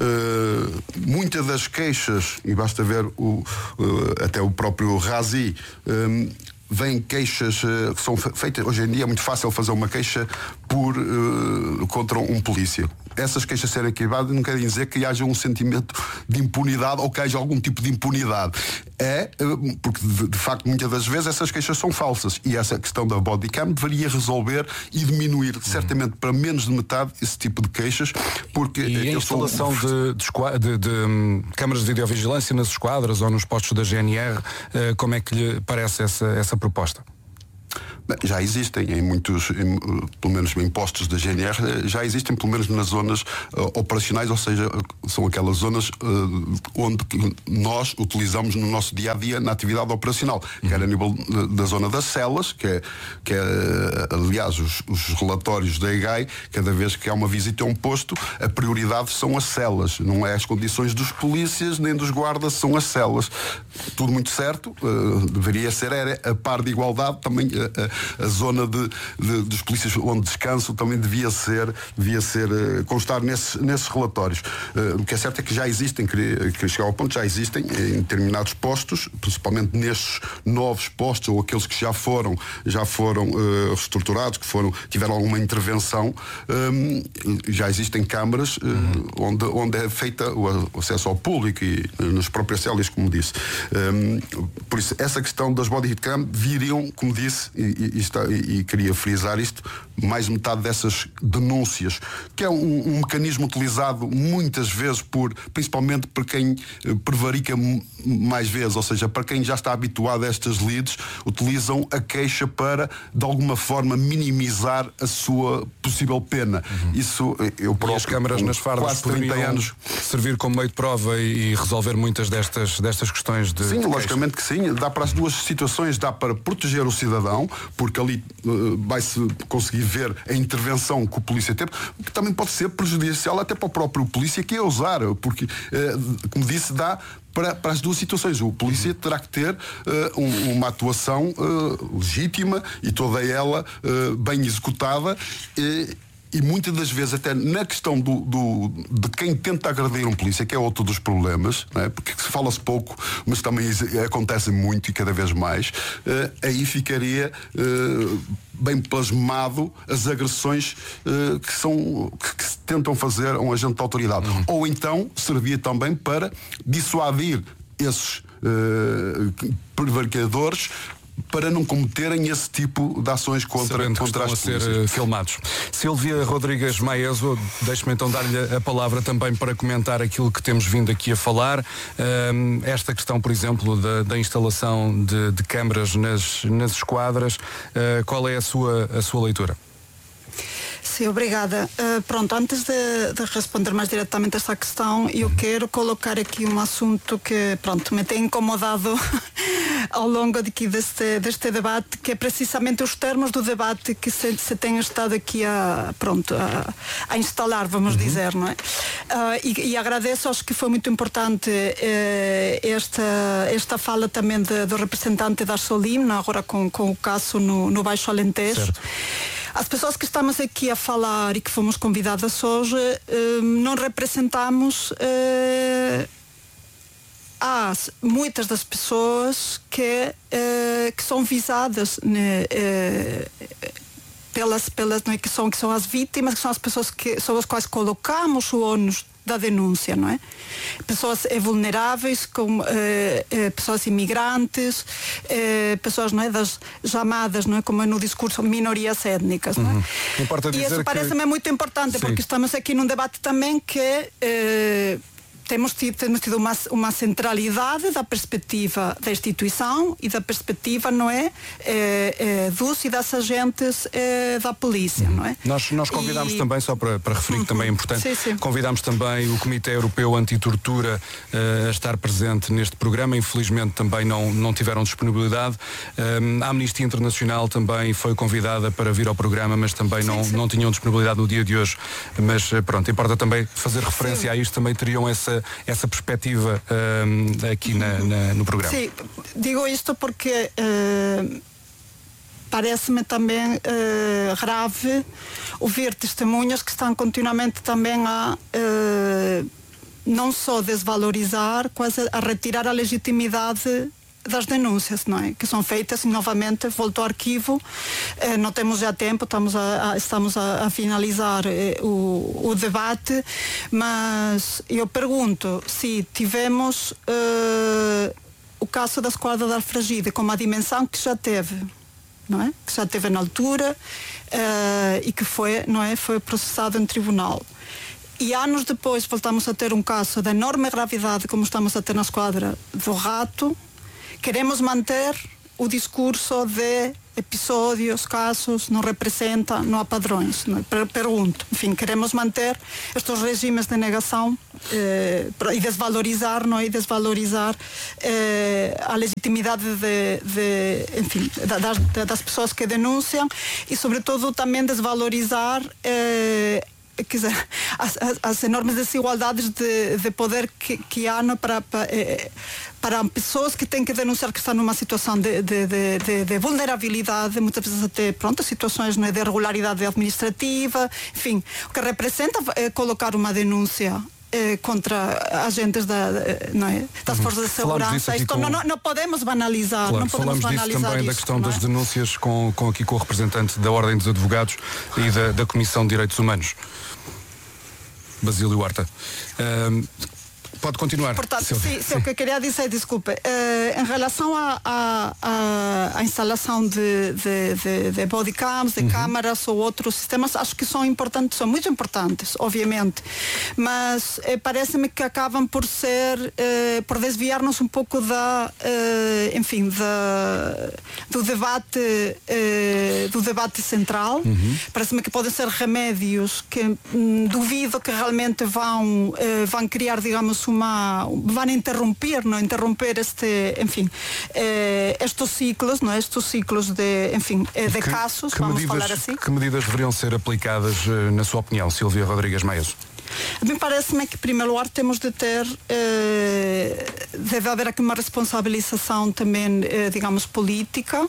uh, muitas das queixas, e basta ver o, uh, até o próprio Razi, um, vêm queixas uh, que são feitas, hoje em dia é muito fácil fazer uma queixa por, uh, contra um polícia. Essas queixas serem arquivadas não quer dizer que haja um sentimento de impunidade ou que haja algum tipo de impunidade. É, uh, porque de, de facto muitas das vezes essas queixas são falsas, e essa questão da bodycam deveria resolver e diminuir, uhum. certamente para menos de metade, esse tipo de queixas, porque... E a instalação sou... de, de, de, de um, câmaras de videovigilância nas esquadras ou nos postos da G N R, uh, como é que lhe parece essa, essa proposta? Bem, já existem em muitos, em, pelo menos em postos da G N R, já existem pelo menos nas zonas uh, operacionais, ou seja, são aquelas zonas uh, onde nós utilizamos no nosso dia-a-dia na atividade operacional, uhum. quer a nível da zona das celas, que é, que é aliás, os, os relatórios da E G A I, cada vez que há uma visita a um posto, a prioridade são as celas, não é as condições dos polícias nem dos guardas, são as celas. Tudo muito certo, uh, deveria ser, era a par de igualdade também. Uh, A zona de, de, dos polícias onde descansam também devia ser, devia ser uh, constar nesses, nesses relatórios. Uh, o que é certo é que já existem, queria, queria chegar ao ponto, já existem em determinados postos, principalmente nestes novos postos ou aqueles que já foram, já foram uh, reestruturados, que foram, tiveram alguma intervenção, um, já existem câmaras uh, uhum. onde, onde é feita o acesso ao público e uh, nas próprias celas, como disse. Um, por isso, essa questão das bodycam viriam, como disse, e, E, está, e, e queria frisar isto, mais metade dessas denúncias, que é um, um mecanismo utilizado muitas vezes por, principalmente por quem eh, prevarica mais vezes, ou seja, para quem já está habituado a estas leads, utilizam a queixa para, de alguma forma, minimizar a sua possível pena. Uhum. Isso, eu próprio, e as câmaras nas fardas poderiam anos, servir como meio de prova e, e resolver muitas destas, destas questões de Sim, de logicamente que sim, dá para as duas situações, dá para proteger o cidadão, porque ali uh, vai-se conseguir ver a intervenção que o polícia teve, que também pode ser prejudicial até para o próprio polícia que é usar, porque, uh, como disse, dá para, para as duas situações. O polícia terá que ter uh, um, uma atuação uh, legítima e toda ela uh, bem executada. Uh, E muitas das vezes, até na questão do, do, de quem tenta agredir um polícia, que é outro dos problemas, não é? Porque fala-se pouco, mas também acontece muito e cada vez mais, uh, aí ficaria uh, bem plasmado as agressões uh, que, são, que, que se tentam fazer a um agente de autoridade. Uhum. Ou então servia também para dissuadir esses uh, prevaricadores para não cometerem esse tipo de ações contra, contra as a ser uh, filmados. Sílvia Rodrigues Maeso, deixe-me então dar-lhe a palavra também para comentar aquilo que temos vindo aqui a falar. Uh, esta questão, por exemplo, da, da instalação de, de câmaras nas, nas esquadras, uh, qual é a sua, a sua leitura? Sim, obrigada. Uh, pronto, antes de, de responder mais diretamente a esta questão, eu quero colocar aqui um assunto que, pronto, me tem incomodado ao longo de aqui deste, deste debate, que é precisamente os termos do debate que se, se tem estado aqui a, pronto, a, a instalar, vamos uhum. dizer, não é? Uh, e, e agradeço, acho que foi muito importante uh, esta, esta fala também de, do representante da Solim, agora com, com o caso no, no Baixo Alentejo. Certo. As pessoas que estamos aqui a falar e que fomos convidadas hoje, eh, não representamos eh, as, muitas das pessoas que, eh, que são visadas, né, eh, pelas, pelas, né, que, são, que são as vítimas, que são as pessoas que são as quais colocamos o ônus da denúncia, não é? Pessoas eh, vulneráveis, como eh, eh, pessoas imigrantes, eh, pessoas, não é, das chamadas, não é, como é no discurso, minorias étnicas, não é? Uhum. Importa dizer e isso que... parece-me muito importante, Sim. porque estamos aqui num debate também que eh, temos tido, temos tido uma, uma centralidade da perspectiva da instituição e da perspectiva, não é, eh, eh, dos e das agentes eh, da polícia, uhum. não é? Nós, nós convidámos e... também, só para, para referir que também é importante, sim, sim. convidámos também o Comitê Europeu Antitortura uh, a estar presente neste programa. Infelizmente também não, não tiveram disponibilidade. Um, a Amnistia Internacional também foi convidada para vir ao programa, mas também sim, não, sim. não tinham disponibilidade no dia de hoje. Mas pronto, importa também fazer referência sim. a isto, também teriam essa essa perspectiva um, aqui na, na, no programa. Sim, digo isto porque uh, parece-me também uh, grave ouvir testemunhas que estão continuamente também a uh, não só desvalorizar, quase a retirar a legitimidade das denúncias, não é? Que são feitas e novamente volto ao arquivo, eh, não temos já tempo, estamos a, a, estamos a, a finalizar eh, o, o debate, mas eu pergunto se tivemos eh, o caso da Esquadra da Alfragide com uma dimensão que já teve, não é? Que já teve na altura eh, e que foi, não é? Foi processado em tribunal. E anos depois voltamos a ter um caso de enorme gravidade como estamos a ter na Esquadra do Rato. Queremos manter o discurso de episódios, casos, não representa, não há padrões. Não é? Pergunto, enfim, queremos manter estes regimes de negação eh, e desvalorizar, não é? E desvalorizar eh, a legitimidade de, de, enfim, das, das pessoas que denunciam e, sobretudo, também desvalorizar eh, quer dizer, as, as, as enormes desigualdades de, de poder que, que há no, para, para, eh, para pessoas que têm que denunciar que estão numa situação de, de, de, de, de vulnerabilidade, muitas vezes até pronto, situações, não é, de irregularidade administrativa, enfim, o que representa é colocar uma denúncia eh, contra agentes da, não é, das forças de segurança. Isto, com... não, não podemos banalizar. Claro, não podemos falamos banalizar disso também isto, da questão é? das denúncias com, com, aqui com o representante da Ordem dos Advogados e da, da Comissão de Direitos Humanos. Basílio Horta. Um, pode continuar. Portanto, sim, sim, o que eu queria dizer, desculpe, uh, em relação à a, a, a, a instalação de, de, de, de bodycams, de uhum. câmaras ou outros sistemas, acho que são importantes, são muito importantes, obviamente, mas eh, parece-me que acabam por ser, eh, por desviar-nos um pouco da, eh, enfim, da, do debate, eh, do debate central. Uhum. Parece-me que podem ser remédios que hum, duvido que realmente vão, eh, vão criar, digamos, uma, vão interromper, não interromper este, enfim, eh, estes ciclos, não é? Estes ciclos de, enfim, eh, de que, casos, que vamos medidas, falar assim. Que medidas deveriam ser aplicadas, na sua opinião, Silvia Rodrigues Maias? A mim parece-me que, em primeiro lugar, temos de ter, eh, deve haver aqui uma responsabilização também, eh, digamos, política.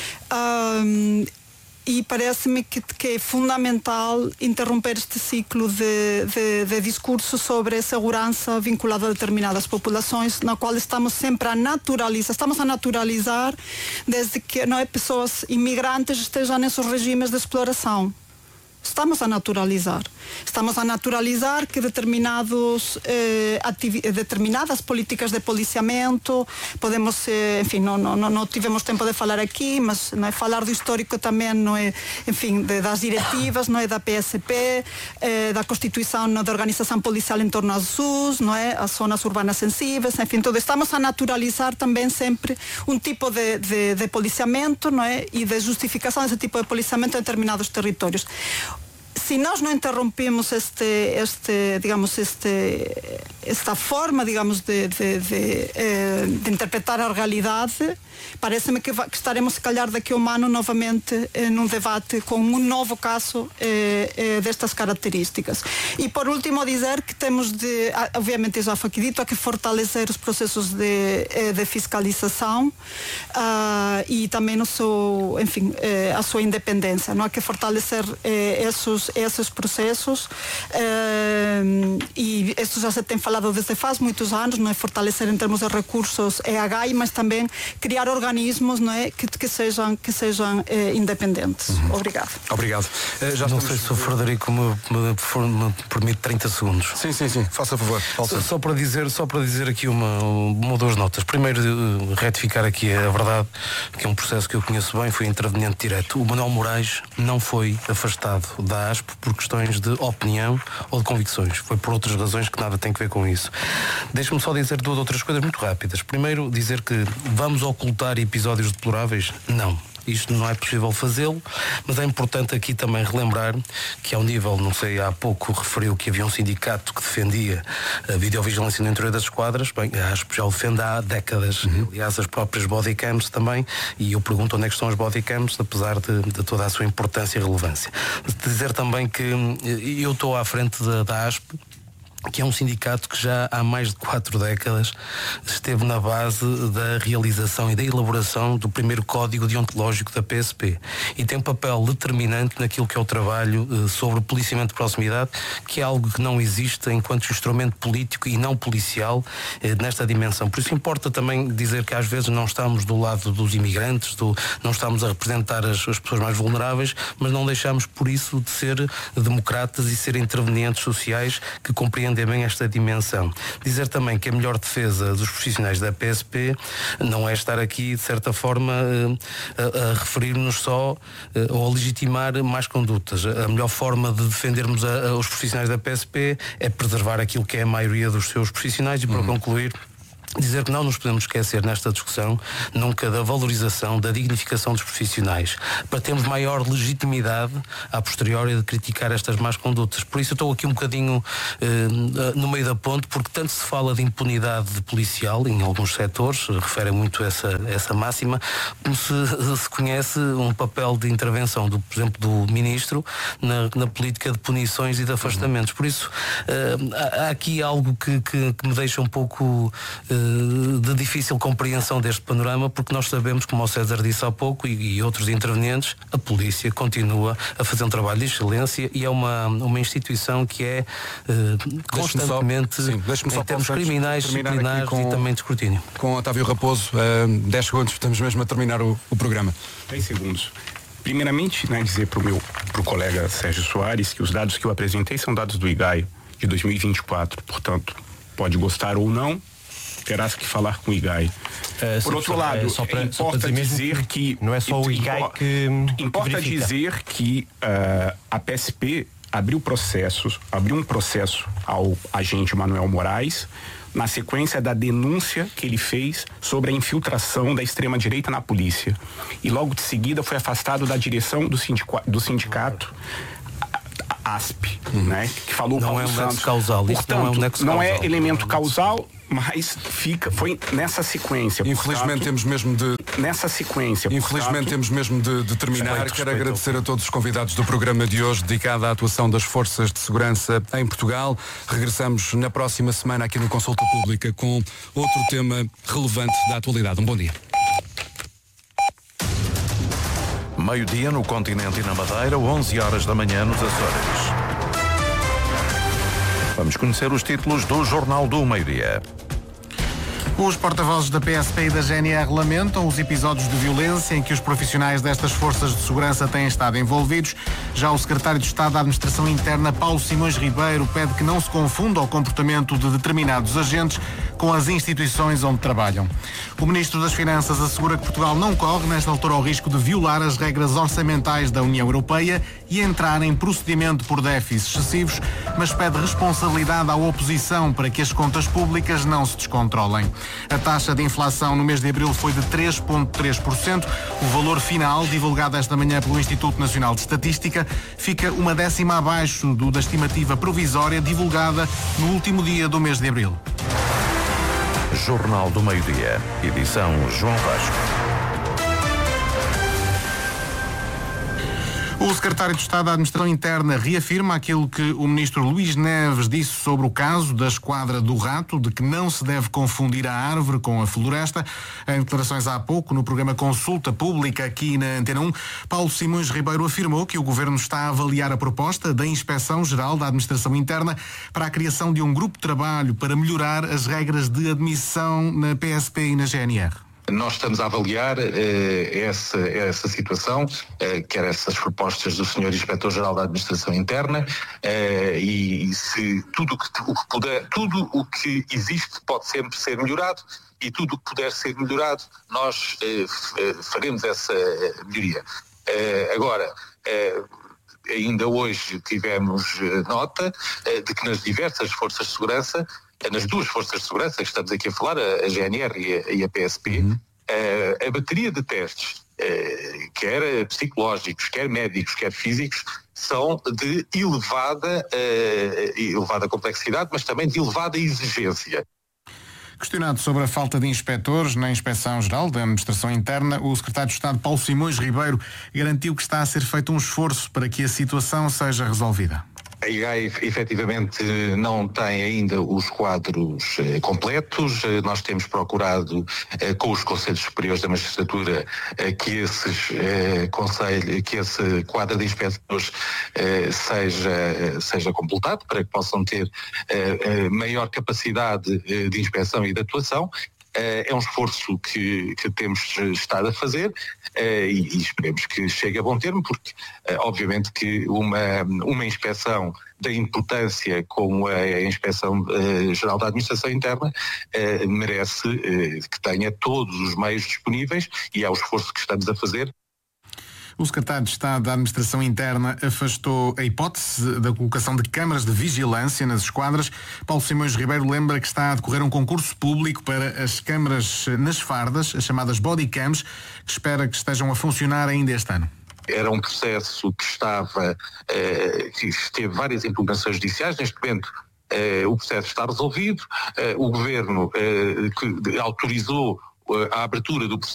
Um, E parece-me que, que é fundamental interromper este ciclo de, de, de discurso sobre segurança vinculado a determinadas populações, na qual estamos sempre a naturalizar, estamos a naturalizar desde que, não é, pessoas imigrantes estejam nesses regimes de exploração. Estamos a naturalizar. Estamos a naturalizar que determinados, eh, determinadas políticas de policiamento, podemos, eh, enfim, não, não, não tivemos tempo de falar aqui, mas não é, falar do histórico também, não é, enfim, de, das diretivas, não é, da P S P, eh, da constituição, não, da organização policial em torno às Z U S, não é, as zonas urbanas sensíveis, enfim, tudo. Estamos a naturalizar também sempre um tipo de, de, de policiamento, não é, e de justificação desse tipo de policiamento em determinados territórios. Se nós não interrompemos este, este, digamos, este, esta forma, digamos, de, de, de, de interpretar a realidade, parece-me que, que estaremos, se calhar, daqui a um ano novamente eh, num debate com um novo caso eh, eh, destas características. E, por último, dizer que temos de, obviamente, já foi aqui dito, há que fortalecer os processos de, de fiscalização uh, e também o seu, enfim, eh, a sua independência. Não há que fortalecer eh, esses esses processos uh, e isso já se tem falado desde faz muitos anos, não é? Fortalecer em termos de recursos E H I, mas também criar organismos, não é? que, que sejam, que sejam uh, independentes. Uhum. Obrigado. Obrigado. Uh, já não estamos... sei se o Frederico me, me, me permite trinta segundos. Sim, sim, sim. Faça favor. Só, só para dizer, só para dizer aqui uma, uma ou duas notas. Primeiro, uh, retificar aqui a verdade, que é um processo que eu conheço bem, fui interveniente direto. O Manuel Moraes não foi afastado da A S P por questões de opinião ou de convicções. Foi por outras razões que nada tem a ver com isso. Deixe-me só dizer duas outras coisas muito rápidas. Primeiro, dizer que vamos ocultar episódios deploráveis? Não. Isto não é possível fazê-lo, mas é importante aqui também relembrar que ao nível, não sei, há pouco referiu que havia um sindicato que defendia a videovigilância no interior das esquadras. Bem, a A S P já o defende há décadas, uhum. aliás as próprias bodycams também, e eu pergunto onde é que estão as bodycams, apesar de, de toda a sua importância e relevância. Dizer também que eu estou à frente da, da A S P, que é um sindicato que já há mais de quatro décadas esteve na base da realização e da elaboração do primeiro código deontológico da P S P e tem um papel determinante naquilo que é o trabalho eh, sobre o policiamento de proximidade, que é algo que não existe enquanto instrumento político e não policial eh, nesta dimensão. Por isso importa também dizer que às vezes não estamos do lado dos imigrantes, do, não estamos a representar as, as pessoas mais vulneráveis, mas não deixamos por isso de ser democratas e ser intervenientes sociais que compreendem bem esta dimensão. Dizer também que a melhor defesa dos profissionais da P S P não é estar aqui, de certa forma, a, a referir-nos só ou a legitimar más condutas. A melhor forma de defendermos a, a, os profissionais da P S P é preservar aquilo que é a maioria dos seus profissionais e, para uhum. concluir, dizer que não nos podemos esquecer nesta discussão nunca da valorização, da dignificação dos profissionais, para termos maior legitimidade a posteriori de criticar estas más condutas. Por isso eu estou aqui um bocadinho eh, no meio da ponte, porque tanto se fala de impunidade policial em alguns setores, refere muito essa, essa máxima, como se, se conhece um papel de intervenção, do, por exemplo, do Ministro na, na política de punições e de afastamentos. Por isso eh, há, há aqui algo que, que, que me deixa um pouco eh, de difícil compreensão deste panorama, porque nós sabemos, como o César disse há pouco e, e outros intervenientes, a polícia continua a fazer um trabalho de excelência e é uma, uma instituição que é uh, constantemente só, sim, em só termos criminais, disciplinares com, e também de escrutínio. Com Otávio Raposo, uh, dez segundos, estamos mesmo a terminar o, o programa. dez segundos. Primeiramente, né, dizer para o meu pro colega Sérgio Soares que os dados que eu apresentei são dados do I G A I de dois mil e vinte e quatro, portanto, pode gostar ou não, terás que falar com o I G A I. Uh, Por outro lado, é só pra, importa só dizer, dizer que, que não é só o I G A I que, que importa verifica. dizer que uh, a P S P abriu processos, abriu um processo ao agente Manuel Moraes na sequência da denúncia que ele fez sobre a infiltração da extrema-direita na polícia. E logo de seguida foi afastado da direção do, sindica, do sindicato A S P, uhum. né? Que falou não Paulo é um Santos. nexo causal. Isso Portanto, não é um nexo não causal. é elemento causal, mas fica, foi nessa sequência. Infelizmente portanto, temos mesmo de nessa sequência. Infelizmente portanto, temos mesmo de, de terminar. Respeito, Quero respeito. agradecer a todos os convidados do programa de hoje, dedicado à atuação das forças de segurança em Portugal. Regressamos na próxima semana aqui no Consulta Pública com outro tema relevante da atualidade. Um bom dia. Meio-dia no continente e na Madeira, onze horas da manhã nos Açores. Vamos conhecer os títulos do Jornal do Meio-Dia. Os porta-vozes da P S P e da G N R lamentam os episódios de violência em que os profissionais destas forças de segurança têm estado envolvidos. Já o secretário de Estado da Administração Interna, Paulo Simões Ribeiro, pede que não se confunda o comportamento de determinados agentes com as instituições onde trabalham. O Ministro das Finanças assegura que Portugal não corre, nesta altura, o risco de violar as regras orçamentais da União Europeia e entrar em procedimento por déficits excessivos, mas pede responsabilidade à oposição para que as contas públicas não se descontrolem. A taxa de inflação no mês de abril foi de três vírgula três por cento. O valor final, divulgado esta manhã pelo Instituto Nacional de Estatística, fica uma décima abaixo do da estimativa provisória divulgada no último dia do mês de abril. Jornal do Meio-Dia, edição João Vasco. O secretário de Estado da Administração Interna reafirma aquilo que o ministro Luís Neves disse sobre o caso da Esquadra do Rato, de que não se deve confundir a árvore com a floresta. Em declarações há pouco, no programa Consulta Pública aqui na Antena um, Paulo Simões Ribeiro afirmou que o Governo está a avaliar a proposta da Inspeção-Geral da Administração Interna para a criação de um grupo de trabalho para melhorar as regras de admissão na P S P e na G N R. Nós estamos a avaliar eh, essa, essa situação, eh, quer essas propostas do senhor Inspetor-Geral da Administração Interna eh, e, e se tudo que, o que puder, tudo o que existe pode sempre ser melhorado e tudo o que puder ser melhorado nós eh, faremos essa melhoria. Eh, agora, eh, ainda hoje tivemos nota eh, de que nas diversas forças de segurança, nas duas forças de segurança que estamos aqui a falar, a G N R e a, e a P S P, uhum. a, a bateria de testes, quer psicológicos, quer médicos, quer físicos, são de elevada, elevada complexidade, mas também de elevada exigência. Questionado sobre a falta de inspectores na Inspeção-Geral da Administração Interna, o secretário de Estado Paulo Simões Ribeiro garantiu que está a ser feito um esforço para que a situação seja resolvida. A I G A I efetivamente não tem ainda os quadros eh, completos. Eh, nós temos procurado eh, com os Conselhos Superiores da Magistratura eh, que, esses, eh, conselho, que esse quadro de inspectores eh, seja, seja completado para que possam ter eh, maior capacidade eh, de inspeção e de atuação. É um esforço que, que temos estado a fazer e, e esperemos que chegue a bom termo, porque obviamente que uma, uma inspeção da importância como a Inspeção Geral da Administração Interna merece que tenha todos os meios disponíveis e é o esforço que estamos a fazer. O secretário de Estado da Administração Interna afastou a hipótese da colocação de câmaras de vigilância nas esquadras. Paulo Simões Ribeiro lembra que está a decorrer um concurso público para as câmaras nas fardas, as chamadas bodycams, que espera que estejam a funcionar ainda este ano. Era um processo que estava, eh, que teve várias impugnações judiciais. Neste momento eh, o processo está resolvido. Eh, o Governo eh, que autorizou a abertura do processo